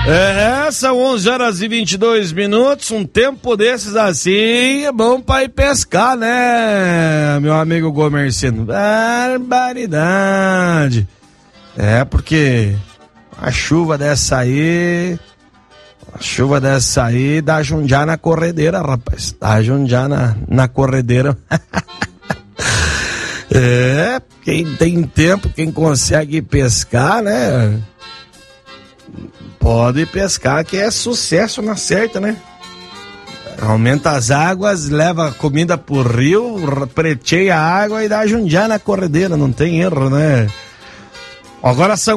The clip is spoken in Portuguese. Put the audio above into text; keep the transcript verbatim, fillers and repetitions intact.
É, são onze horas e vinte e dois minutos, um tempo desses assim é bom pra ir pescar, né, meu amigo Gomercino? Barbaridade. É, porque a chuva dessa aí, a chuva dessa aí dá jundiá na corredeira, rapaz. Dá jundiá na, na corredeira. É, quem tem tempo, quem consegue pescar, né? Pode pescar, que é sucesso na certa, né? Aumenta as águas, leva comida pro rio, preteia a água e dá jundiá na corredeira, não tem erro, né? Agora são